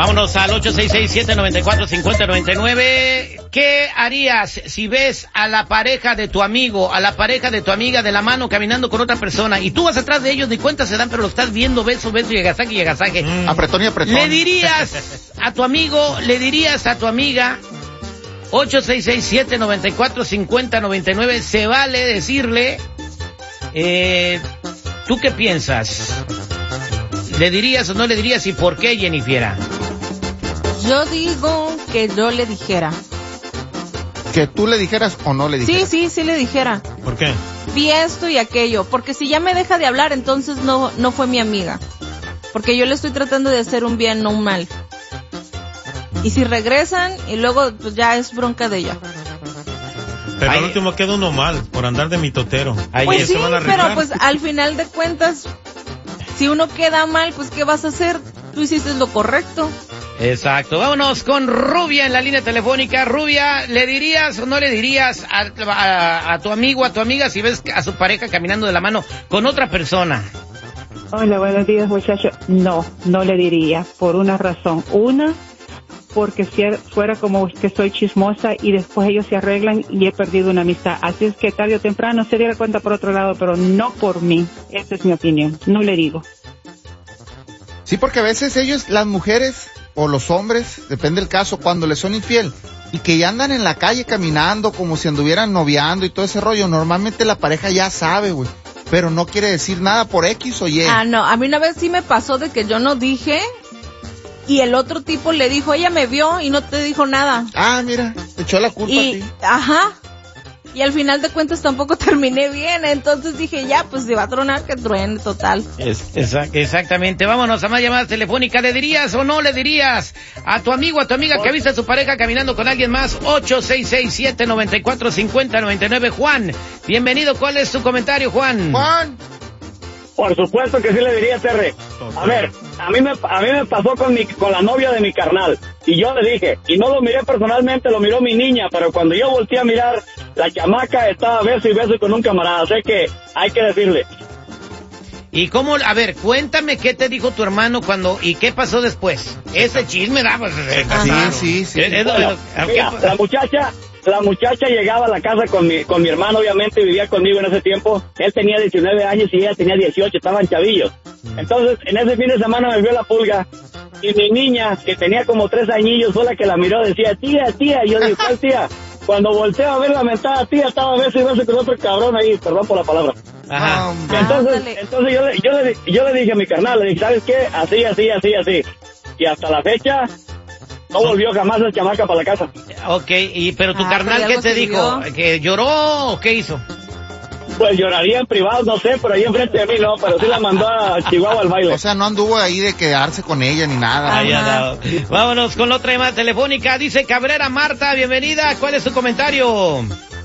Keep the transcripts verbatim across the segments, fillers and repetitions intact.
Vámonos al ocho seis seis, siete nueve cuatro, cinco cero nueve nueve. ¿Qué harías si ves a la pareja de tu amigo, a la pareja de tu amiga de la mano caminando con otra persona y tú vas atrás de ellos, ni cuenta se dan, pero lo estás viendo, beso, beso, y agasaje, y agasaje? Mm. Apretón y apretón. ¿Le dirías a tu amigo, le dirías a tu amiga? ocho seis seis, siete nueve cuatro, cinco cero nueve nueve. Se vale decirle, eh, ¿tú qué piensas? ¿Le dirías o no le dirías y por qué, Jennifer? Yo digo que yo le dijera. ¿Que tú le dijeras o no le dijeras? Sí, sí, sí le dijera. ¿Por qué? Vi esto y aquello, porque si ya me deja de hablar, entonces no, no fue mi amiga. Porque yo le estoy tratando de hacer un bien, no un mal. Y si regresan, y luego pues ya es bronca de ella. Pero Ay. al último queda uno mal, por andar de mitotero. Ay, Pues Ellos sí, se van a arreglar. pero pues al final de cuentas, si uno queda mal, pues ¿qué vas a hacer? Tú hiciste lo correcto. Exacto. Vámonos con Rubia en la línea telefónica. Rubia, ¿le dirías o no le dirías a, a, a tu amigo, a tu amiga, si ves a su pareja caminando de la mano con otra persona? Hola, buenos días, muchachos. No, no le diría, por una razón. Una, porque si fuera como que soy chismosa y después ellos se arreglan y he perdido una amistad. Así es que tarde o temprano se diera cuenta por otro lado, pero no por mí. Esa es mi opinión. No le digo. Sí, porque a veces ellos, las mujeres o los hombres, depende del caso, cuando les son infiel y que ya andan en la calle caminando como si anduvieran noviando y todo ese rollo, normalmente la pareja ya sabe, güey, pero no quiere decir nada por X o Y. Ah, no, a mí una vez sí me pasó de que yo no dije y el otro tipo le dijo, ella me vio y no te dijo nada. Ah, mira, te echó la culpa Y, a ti. ajá, y al final de cuentas tampoco terminé bien, entonces dije, ya, pues si va a tronar, que truene, total. Es, exact, exactamente. Vámonos a más llamadas telefónicas. ¿Le dirías o no le dirías a tu amigo, a tu amiga que ha visto a su pareja caminando con alguien más? ocho seis seis, siete nueve cuatro, cinco cero nueve nueve. Juan, bienvenido. ¿Cuál es tu comentario, Juan? Juan. Por supuesto que sí le diría, Terry. A ver, a mí me a mí me pasó con mi con la novia de mi carnal y yo le dije, y no lo miré personalmente, lo miró mi niña, pero cuando yo volteé a mirar, la chamaca estaba beso y beso con un camarada, sé que hay que decirle. ¿Y cómo? A ver, cuéntame qué te dijo tu hermano cuando y qué pasó después. Ese chisme, da, pues, eh, Sí, sí, sí. es- es- Bueno, es- mira, la muchacha La muchacha llegaba a la casa con mi con mi hermano, obviamente vivía conmigo en ese tiempo. Él tenía diecinueve años y ella tenía dieciocho, estaban chavillos. Entonces, en ese fin de semana me vio la pulga y mi niña, que tenía como tres añillos, fue la que la miró, decía, tía, tía. Y yo dije, ¿cuál tía? Cuando volteo a ver la mentada tía, estaba beso y beso con otro cabrón ahí, perdón por la palabra. Ajá. Entonces, Ándale. entonces yo, le, yo, le, yo le dije a mi carnal, le dije, ¿sabes qué? Así, así, así, así. Y hasta la fecha, no volvió jamás el chamaca para la casa. Ok, y pero tu Ah, carnal, pero ¿qué algo te dijo? sirvió. ¿Que lloró o qué hizo? Pues lloraría en privado, no sé, pero ahí enfrente de mí no, pero sí la mandó a Chihuahua al baile. O sea, no anduvo ahí de quedarse con ella ni nada. Ahí Ajá. andaba. Vámonos con la otra llamada telefónica. Dice Cabrera Marta, bienvenida. ¿Cuál es su comentario?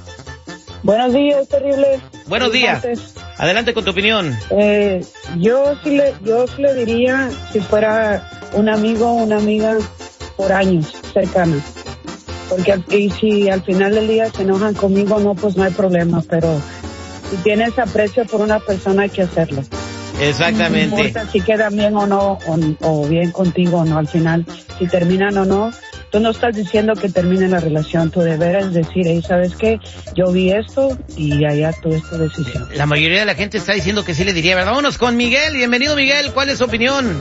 Buenos días, terrible. Buenos días. Adelante con tu opinión. Eh, yo sí le, yo sí le diría si fuera un amigo o una amiga por años cercana, porque al- y si al final del día se enojan conmigo, no, pues no hay problema, pero si tienes aprecio por una persona hay que hacerlo. No Exactamente. importa si quedan bien o no, o, o bien contigo o no, al final, si terminan o no, tú no estás diciendo que termine la relación, tú deberás decir, hey, ¿sabes qué? Yo vi esto y allá tú es tu decisión. La mayoría de la gente está diciendo que sí le diría, ¿verdad? Vámonos con Miguel. Bienvenido, Miguel. ¿Cuál es su opinión?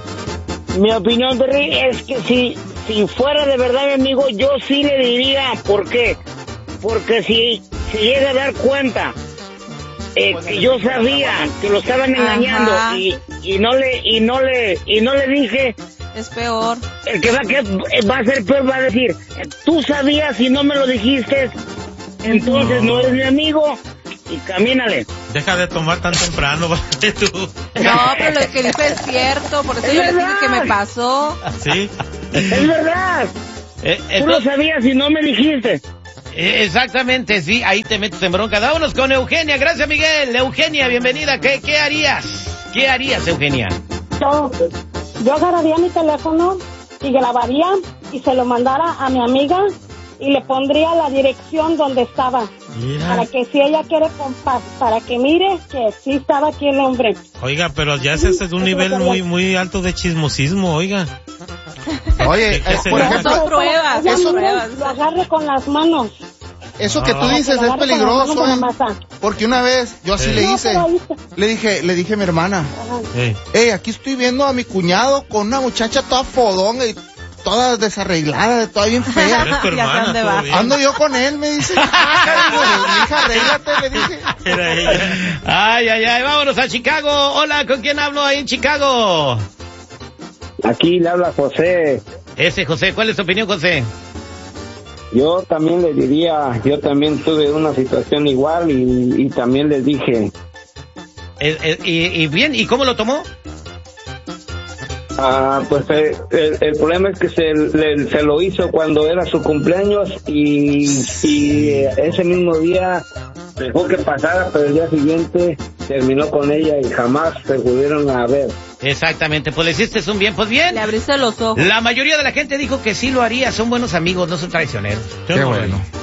Mi opinión, Terry, es que si, si fuera de verdad mi amigo, yo sí le diría. ¿Por qué? Porque si se llega a dar cuenta eh, que yo sabía que lo estaban engañando Ajá. y, y no le y no le y no le dije, Es peor. el que va, que va a ser peor va a decir, tú sabías y no me lo dijiste, entonces no eres mi amigo y camínale. Deja de tomar tan temprano, vale tú. No, pero lo que dice es cierto, por eso yo les dije que me pasó. ¿Sí? Es verdad. Eh, Tú lo entonces, sabías y no me dijiste. eh, exactamente, sí, ahí te metes en bronca. Vámonos con Eugenia. Gracias, Miguel. Eugenia, bienvenida. ¿Qué, qué harías? ¿Qué harías, Eugenia? Yo, yo agarraría mi teléfono y grabaría y se lo mandara a mi amiga y le pondría la dirección donde estaba. Mira. Para que si ella quiere compa- para que mire que sí estaba aquí el hombre. Oiga, pero ya ese es un nivel muy muy alto de chismosismo, oiga. Oye, eh, por Eso ejemplo, Son pruebas, Ella eso- mire, pruebas. lo agarre con las manos. eso que tú Ah. dices Que lo es agarre con las manos peligroso, de la ¿eh? masa. Porque una vez yo así Sí. le No, hice, pero ahí está. le dije, le dije a mi hermana, Ajá. Sí. hey, aquí estoy viendo a mi cuñado con una muchacha toda fodonga y toda desarreglada, toda bien fea. Eres tu Ya sé hermana, dónde todo va. bien. Ando yo con él, me dice. Mi hija, arréglate, le dije. Era ella. Ay, ay, ay, vámonos a Chicago. Hola, ¿con quién hablo ahí en Chicago? Aquí le habla José. Ese José, ¿cuál es tu opinión, José? Yo también le diría, yo también tuve una situación igual y, y también les dije, Eh, eh, y, y bien, ¿y cómo lo tomó? ah, pues eh, el, el problema es que se, le- se lo hizo cuando era su cumpleaños y, y eh, ese mismo día dejó que pasara, pero el día siguiente terminó con ella y jamás se pudieron a ver. Exactamente, pues le hiciste un bien, pues bien. Le abriste los ojos. La mayoría de la gente dijo que sí lo haría, son buenos amigos, no son traicioneros. Yo Qué no bueno. haría.